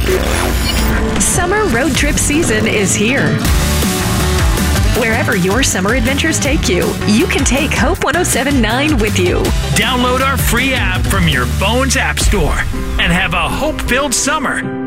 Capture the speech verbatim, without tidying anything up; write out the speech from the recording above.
Summer road trip season is here. Wherever your summer adventures take you, you can take Hope one oh seven point nine with you. Download our free app from your phone's app store and have a hope-filled summer.